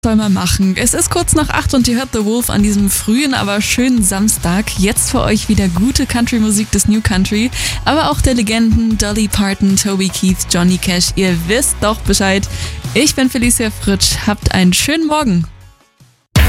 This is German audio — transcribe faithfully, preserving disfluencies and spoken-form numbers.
Soll man machen. Es ist kurz nach acht und ihr hört The Wolf an diesem frühen, aber schönen Samstag. Jetzt für euch wieder gute Country-Musik des New Country, aber auch der Legenden Dolly Parton, Toby Keith, Johnny Cash. Ihr wisst doch Bescheid. Ich bin Felicia Fritsch. Habt einen schönen Morgen.